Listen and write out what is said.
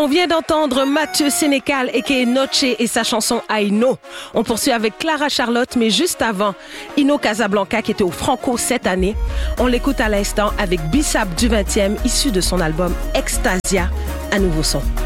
On vient d'entendre Mathieu Sénécal aka Noche et sa chanson Aino. On poursuit avec Clara Charlotte, mais juste avant, Ino Casablanca qui était au Franco cette année. On l'écoute à l'instant avec Bissap du 20e, issu de son album Extasia, un nouveau son.